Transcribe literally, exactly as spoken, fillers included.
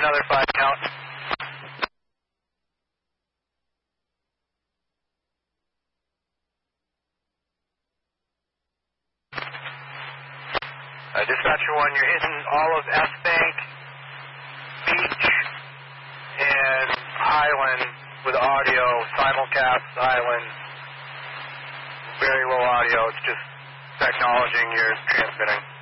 another five count. Uh, dispatcher one, you're hitting all of S Bank, Beach, and Highland with audio, simulcast Highland. Very low audio, it's just acknowledging you're transmitting.